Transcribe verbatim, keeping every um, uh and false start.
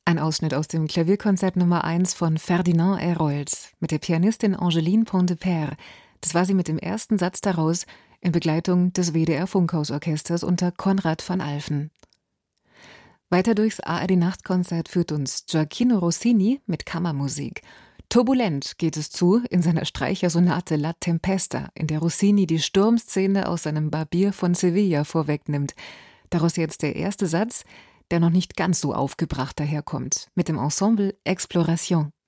Ein Ausschnitt aus dem Klavierkonzert Nummer eins von Ferdinand Hérold mit der Pianistin Angeline Pontepère. Das war sie mit dem ersten Satz daraus in Begleitung des W D R-Funkhausorchesters unter Konrad van Alphen. Weiter durchs A R D-Nachtkonzert führt uns Gioacchino Rossini mit Kammermusik. Turbulent geht es zu in seiner Streichersonate La Tempesta, in der Rossini die Sturmszene aus seinem Barbier von Sevilla vorwegnimmt. Daraus jetzt der erste Satz, der noch nicht ganz so aufgebracht daherkommt, mit dem Ensemble Exploration.